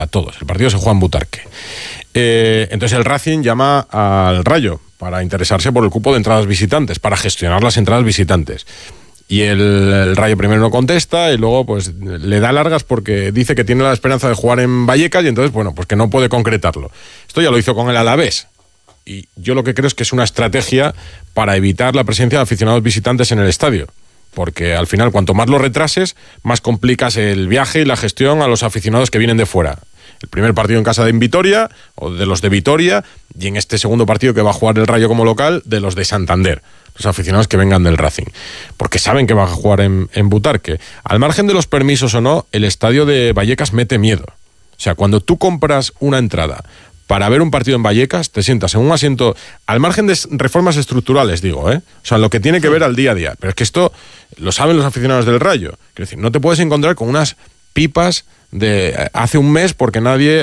a todos. El partido se juega en Butarque. Entonces el Racing llama al Rayo para interesarse por el cupo de entradas visitantes, para gestionar las entradas visitantes. Y el Rayo primero no contesta y luego pues le da largas porque dice que tiene la esperanza de jugar en Vallecas y entonces, bueno, pues que no puede concretarlo. Esto ya lo hizo con el Alavés. Y yo lo que creo es que es una estrategia para evitar la presencia de aficionados visitantes en el estadio. Porque al final, cuanto más lo retrases, más complicas el viaje y la gestión a los aficionados que vienen de fuera. El primer partido en casa de Vitoria, o de los de Vitoria, y en este segundo partido que va a jugar el Rayo como local, de los de Santander, los aficionados que vengan del Racing, porque saben que van a jugar en Butarque. Al margen de los permisos o no, el estadio de Vallecas mete miedo. O sea, cuando tú compras una entrada para ver un partido en Vallecas, te sientas en un asiento, al margen de reformas estructurales, digo, O sea, lo que tiene que ver al día a día. Pero es que esto lo saben los aficionados del Rayo. Quiero decir, no te puedes encontrar con unas pipas de hace un mes porque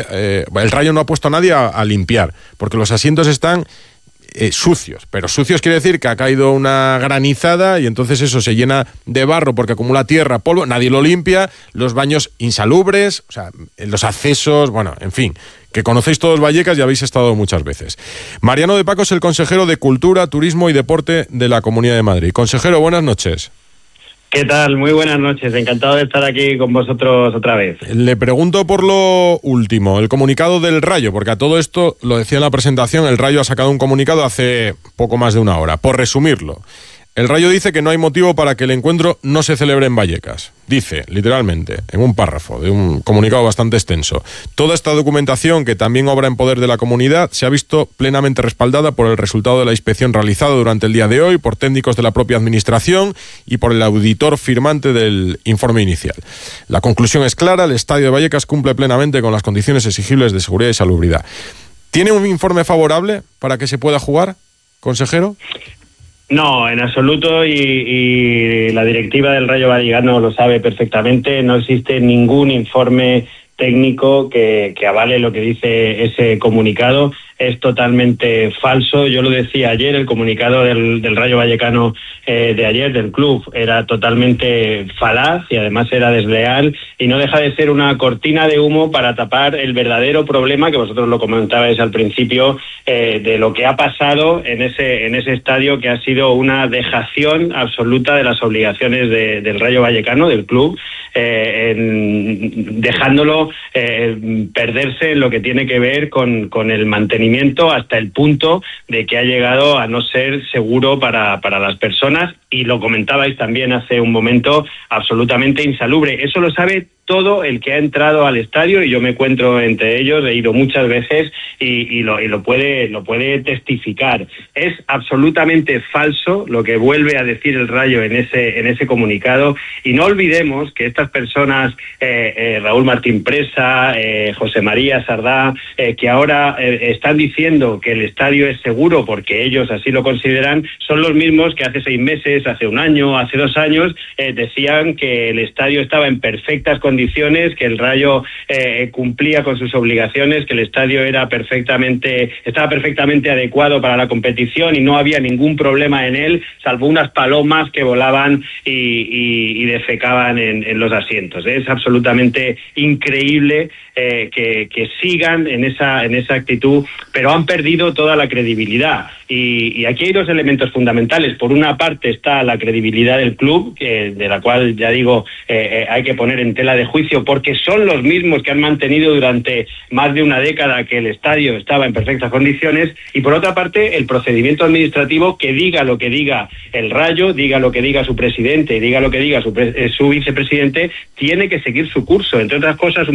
el Rayo no ha puesto a nadie a limpiar, porque los asientos están sucios, pero sucios quiere decir que ha caído una granizada y entonces eso se llena de barro porque acumula tierra, polvo, nadie lo limpia, los baños insalubres, o sea, los accesos, bueno, en fin, que conocéis todos Vallecas y habéis estado muchas veces. Mariano de Paco es el consejero de Cultura, Turismo y Deporte de la Comunidad de Madrid. Consejero, buenas noches. ¿Qué tal? Muy buenas noches. Encantado de estar aquí con vosotros otra vez. Le pregunto por lo último, el comunicado del Rayo, porque a todo esto, lo decía en la presentación, el Rayo ha sacado un comunicado hace poco más de una hora. Por resumirlo, el Rayo dice que no hay motivo para que el encuentro no se celebre en Vallecas. Dice, literalmente, en un párrafo de un comunicado bastante extenso, toda esta documentación, que también obra en poder de la comunidad, se ha visto plenamente respaldada por el resultado de la inspección realizada durante el día de hoy, por técnicos de la propia administración y por el auditor firmante del informe inicial. La conclusión es clara, el estadio de Vallecas cumple plenamente con las condiciones exigibles de seguridad y salubridad. ¿Tiene un informe favorable para que se pueda jugar, consejero? No, en absoluto, y la directiva del Rayo Vallecano lo sabe perfectamente. No existe ningún informe técnico que avale lo que dice ese comunicado. Es totalmente falso. Yo lo decía ayer, el comunicado del Rayo Vallecano de ayer, del club, era totalmente falaz y además era desleal y no deja de ser una cortina de humo para tapar el verdadero problema, que vosotros lo comentabais al principio, de lo que ha pasado en ese estadio, que ha sido una dejación absoluta de las obligaciones del Rayo Vallecano, del club, dejándolo perderse en lo que tiene que ver con el mantenimiento, hasta el punto de que ha llegado a no ser seguro para las personas, y lo comentabais también hace un momento, absolutamente insalubre. Eso lo sabe todo el que ha entrado al estadio, y yo me encuentro entre ellos, he ido muchas veces y lo puede testificar. Es absolutamente falso lo que vuelve a decir el Rayo en ese comunicado, y no olvidemos que estas personas, Raúl Martín Presa, José María Sardá, que ahora están diciendo que el estadio es seguro porque ellos así lo consideran, son los mismos que hace 6 meses, hace un año, hace 2 años, decían que el estadio estaba en perfectas condiciones, que el Rayo cumplía con sus obligaciones, que el estadio estaba perfectamente adecuado para la competición y no había ningún problema en él, salvo unas palomas que volaban y defecaban en los asientos. Es absolutamente increíble que sigan en esa actitud, pero han perdido toda la credibilidad. Y aquí hay 2 elementos fundamentales. Por una parte está la credibilidad del club, de la cual, ya digo, hay que poner en tela de juicio, porque son los mismos que han mantenido durante más de una década que el estadio estaba en perfectas condiciones. Y por otra parte, el procedimiento administrativo, que diga lo que diga el Rayo, diga lo que diga su presidente y diga lo que diga su vicepresidente, tiene que seguir su curso. Entre otras cosas,